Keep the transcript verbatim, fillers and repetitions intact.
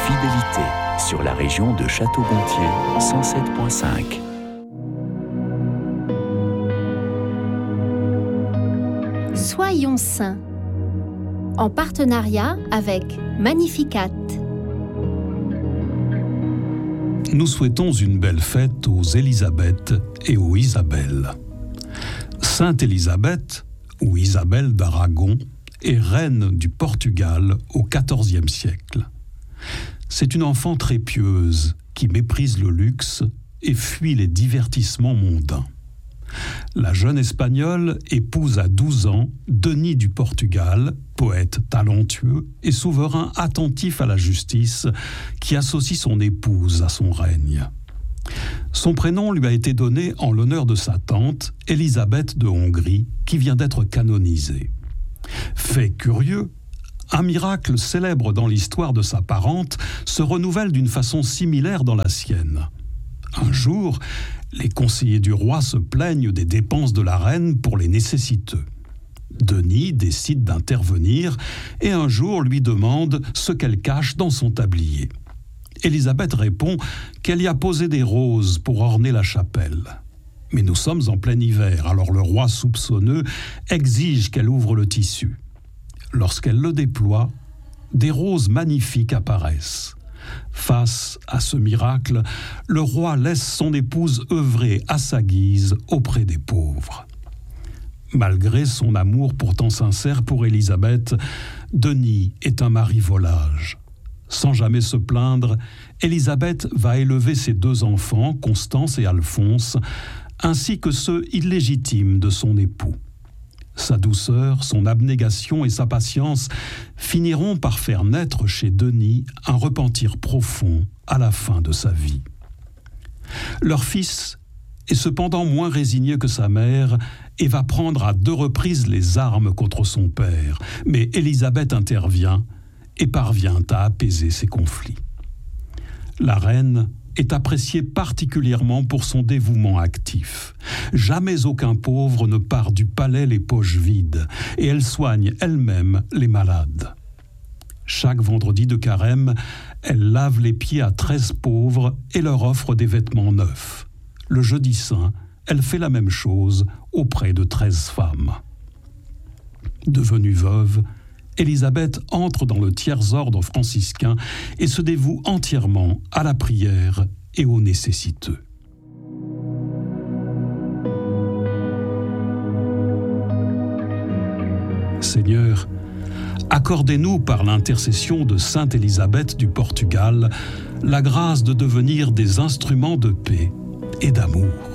Fidélité sur la région de Château-Gontier, cent sept virgule cinq. Soyons saints, en partenariat avec Magnificat. Nous souhaitons une belle fête aux Élisabeth et aux Isabelle. Sainte Élisabeth, ou Isabelle d'Aragon, est reine du Portugal au quatorzième siècle. C'est une enfant très pieuse qui méprise le luxe et fuit les divertissements mondains. La jeune Espagnole épouse à douze ans Denis du Portugal, poète talentueux et souverain attentif à la justice, qui associe son épouse à son règne. Son prénom lui a été donné en l'honneur de sa tante, Élisabeth de Hongrie, qui vient d'être canonisée. Fait curieux, un miracle célèbre dans l'histoire de sa parente se renouvelle d'une façon similaire dans la sienne. Un jour, les conseillers du roi se plaignent des dépenses de la reine pour les nécessiteux. Denis décide d'intervenir et un jour lui demande ce qu'elle cache dans son tablier. Élisabeth répond qu'elle y a posé des roses pour orner la chapelle. Mais nous sommes en plein hiver, alors le roi soupçonneux exige qu'elle ouvre le tissu. Lorsqu'elle le déploie, des roses magnifiques apparaissent. Face à ce miracle, le roi laisse son épouse œuvrer à sa guise auprès des pauvres. Malgré son amour pourtant sincère pour Élisabeth, Denis est un mari volage. Sans jamais se plaindre, Élisabeth va élever ses deux enfants, Constance et Alphonse, ainsi que ceux illégitimes de son époux. Sa douceur, son abnégation et sa patience finiront par faire naître chez Denis un repentir profond à la fin de sa vie. Leur fils est cependant moins résigné que sa mère et va prendre à deux reprises les armes contre son père, mais Élisabeth intervient et parvient à apaiser ces conflits. La reine est appréciée particulièrement pour son dévouement actif. Jamais aucun pauvre ne part du palais les poches vides, et elle soigne elle-même les malades. Chaque vendredi de carême, elle lave les pieds à treize pauvres et leur offre des vêtements neufs. Le jeudi saint, elle fait la même chose auprès de treize femmes. Devenue veuve, Élisabeth entre dans le tiers-ordre franciscain et se dévoue entièrement à la prière et aux nécessiteux. Seigneur, accordez-nous par l'intercession de Sainte Élisabeth du Portugal la grâce de devenir des instruments de paix et d'amour.